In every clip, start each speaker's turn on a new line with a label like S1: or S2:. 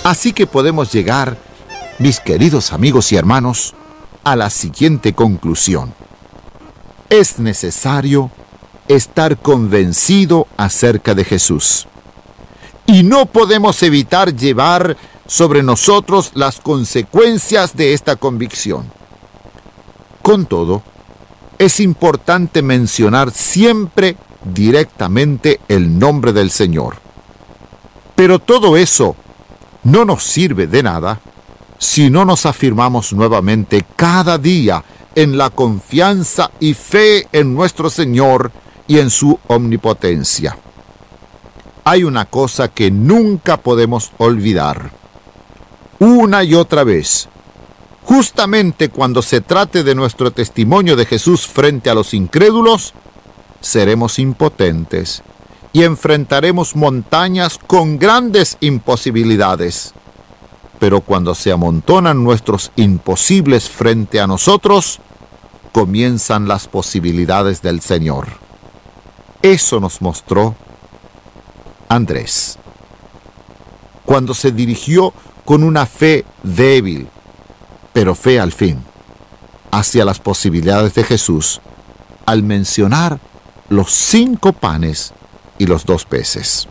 S1: Así que podemos llegar, mis queridos amigos y hermanos, a la siguiente conclusión. Es necesario estar convencido acerca de Jesús. Y no podemos evitar llevar sobre nosotros las consecuencias de esta convicción. Con todo, es importante mencionar siempre directamente el nombre del Señor. Pero todo eso no nos sirve de nada si no nos afirmamos nuevamente cada día en la confianza y fe en nuestro Señor y en su omnipotencia. Hay una cosa que nunca podemos olvidar. Una y otra vez, justamente cuando se trate de nuestro testimonio de Jesús frente a los incrédulos, seremos impotentes y enfrentaremos montañas con grandes imposibilidades. Pero cuando se amontonan nuestros imposibles frente a nosotros, comienzan las posibilidades del Señor. Eso nos mostró Andrés, cuando se dirigió con una fe débil, pero fe al fin, hacia las posibilidades de Jesús, al mencionar los 5 panes y los 2 peces.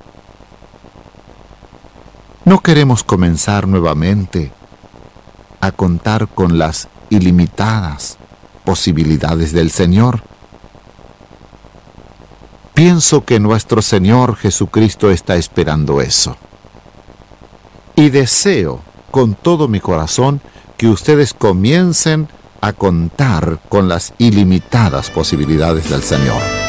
S1: No queremos comenzar nuevamente a contar con las ilimitadas posibilidades del Señor. Pienso que nuestro Señor Jesucristo está esperando eso. Y deseo con todo mi corazón que ustedes comiencen a contar con las ilimitadas posibilidades del Señor.